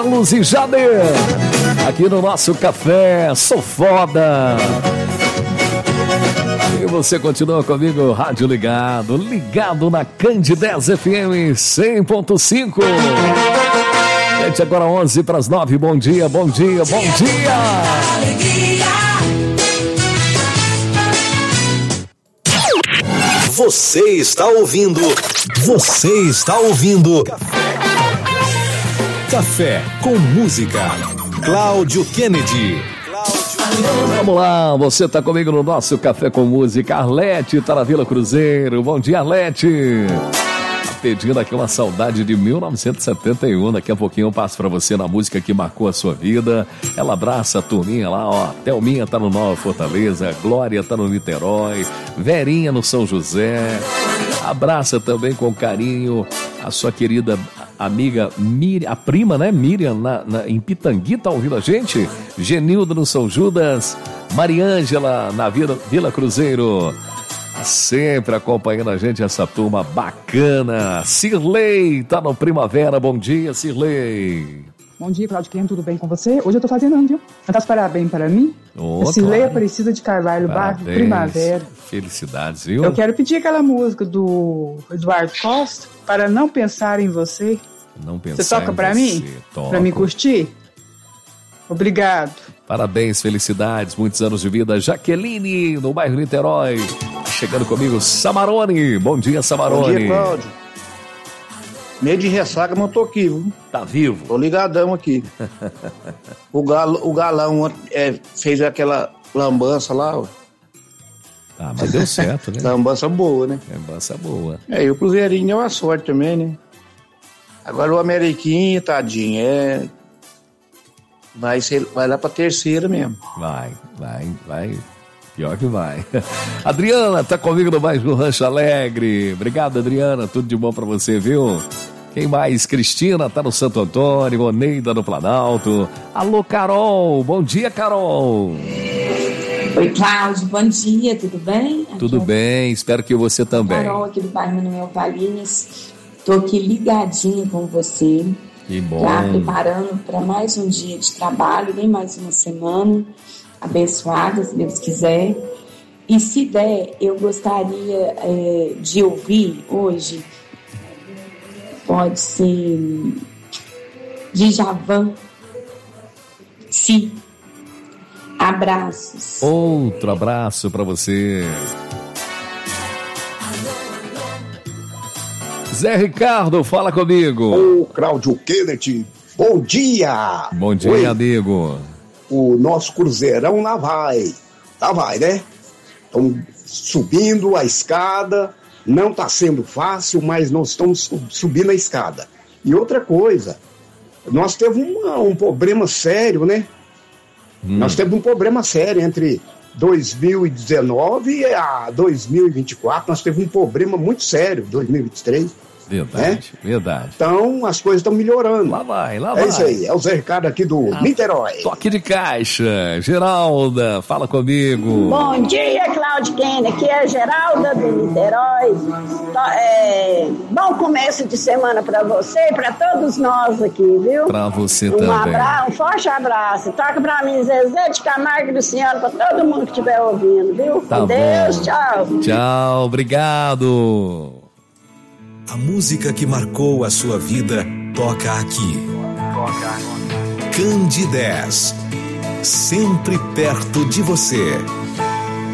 Carlos e Jader, aqui no nosso café. Sou foda. E você continua comigo, rádio ligado na Candidez FM 100.5. Gente, agora 11 para as 9. Bom dia, bom dia, bom dia. Você está ouvindo Café com Música. Cláudio Kennedy. Vamos lá, você tá comigo no nosso Café com Música. Arlete tá na Vila Cruzeiro. Bom dia, Arlete. Tá pedindo aqui uma saudade de 1971. Daqui a pouquinho eu passo pra você na música que marcou a sua vida. Ela abraça a turminha lá, ó. Thelminha tá no Nova Fortaleza, Glória tá no Niterói, Verinha no São José. Abraça também com carinho a sua querida amiga Miriam, a prima, né? Miriam, em Pitangui, tá ouvindo a gente? Genilda no São Judas, Mariângela na Vila Cruzeiro, sempre acompanhando a gente, essa turma bacana. Cirlei tá no Primavera, bom dia, Cirlei. Bom dia, Cláudio Kennedy, tudo bem com você? Hoje eu tô fazendo, viu? Cantar os parabéns para mim. Cirlei claro. Aparecida de Carvalho, bairro Primavera. Felicidades, viu? Eu quero pedir aquela música do Eduardo Costa, Para Não Pensar em Você. Não pensar você toca pra mim? Toco. Pra mim curtir? Obrigado. Parabéns, felicidades, muitos anos de vida. Jaqueline, no bairro Niterói. Chegando comigo, Samarone. Bom dia, Samarone. Bom dia, Cláudio. Meio de ressaca, mas eu tô aqui, viu? Tá vivo? Tô ligadão aqui. O galão fez aquela lambança lá, ó. Ah, mas deu certo, né? Lambança boa, né? Lambança boa. E o Cruzeirinho é uma sorte também, né? Agora o Ameriquinho, tadinho, vai lá pra terceira mesmo. Vai. Pior que vai. Adriana tá comigo no bairro Rancho Alegre. Obrigado, Adriana. Tudo de bom pra você, viu? Quem mais? Cristina tá no Santo Antônio, Oneida no Planalto. Alô, Carol. Bom dia, Carol. Oi, Cláudio. Bom dia, tudo bem? Tudo bem, espero que você também. Carol, aqui do bairro Manuel Palinhas. Tô aqui ligadinha com você. Que bom. Já preparando para mais um dia de trabalho, nem mais uma semana abençoada, se Deus quiser. E se der, eu gostaria de ouvir hoje, pode ser Djavan. Sim. Abraços. Outro abraço para você. Zé Ricardo, fala comigo. Ô, Cláudio Kennedy, bom dia. Bom dia, oi, amigo. O nosso Cruzeirão lá vai, né? Estamos subindo a escada, não está sendo fácil, mas nós estamos subindo a escada. E outra coisa, nós tivemos um problema sério, né? Nós temos um problema sério entre 2019 e a 2024, nós tivemos um problema muito sério, 2023. Verdade, né? Verdade. Então, as coisas estão melhorando. Lá vai. É isso aí, é o Zé Ricardo aqui do Niterói. Toque de caixa. Geralda, fala comigo. Bom dia, Cláudio Kennedy. Aqui é a Geralda do Niterói. Bom começo de semana para você e para todos nós aqui, viu? Para você também. Um forte abraço. Toca para mim, Zezé de Camargo e Luciano, para todo mundo que estiver ouvindo, viu? Tá com Deus, tchau. Tchau, obrigado. A música que marcou a sua vida toca aqui. Candidez, sempre perto de você.